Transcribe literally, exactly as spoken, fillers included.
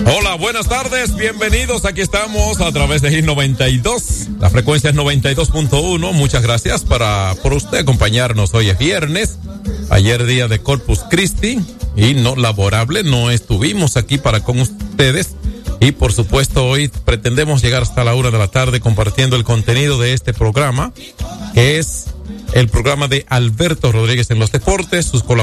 Hola, buenas tardes, bienvenidos. Aquí estamos a través de Hit noventa y dos. La frecuencia es noventa y dos punto uno. Muchas gracias para por usted acompañarnos. Hoy es viernes, ayer día de Corpus Christi y no laborable. No estuvimos aquí para con ustedes. Y por supuesto hoy pretendemos llegar hasta la una de la tarde compartiendo el contenido de este programa, que es el programa de Alberto Rodríguez en los deportes, sus colaboradores.